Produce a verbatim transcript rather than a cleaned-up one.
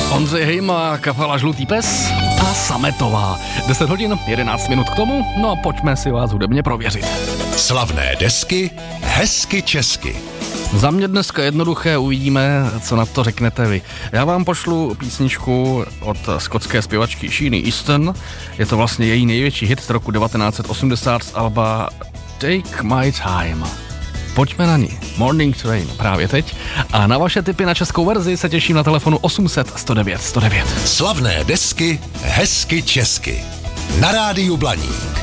Ondřej Hejma, kapela Žlutý pes a Sametová. deset hodin, jedenáct minut k tomu, no a pojďme si vás hudebně prověřit. Slavné desky, hezky česky. Za mě dneska jednoduché, uvidíme, co na to řeknete vy. Já vám pošlu písničku od skotské zpěvačky Sheeny Easton. Je to vlastně její největší hit z roku devatenáct set osmdesát z alba Take My Time. Pojďme na ní. Morning Train právě teď. A na vaše tipy na českou verzi se těším na telefonu osm set sto devět sto devět. Slavné desky, hezky česky. Na rádiu Blaník.